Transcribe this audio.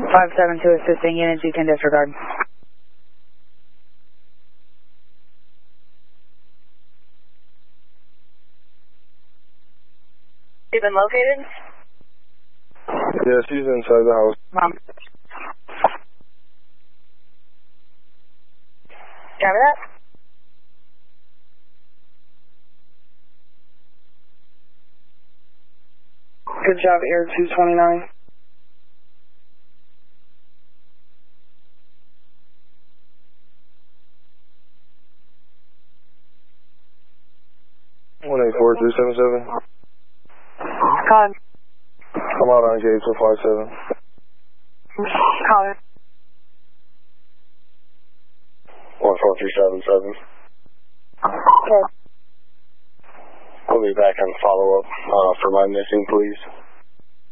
572 assisting unit G10 disregard. You been located? Yeah, she's inside the house. Mom. Copy that? Good job, Air 229. One 84377. Call. I'm out on gate 257. Call. 14377. Okay. I'll be back on follow-up for my missing, please.